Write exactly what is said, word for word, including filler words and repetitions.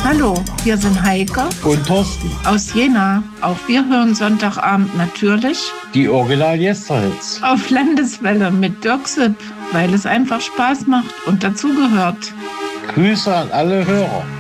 Hallo, hier sind Heike und Thorsten aus Jena. Auch wir hören Sonntagabend natürlich die Original Yesterhits auf Landeswelle mit Dirk Sipp, weil es einfach Spaß macht und dazugehört. Grüße an alle Hörer.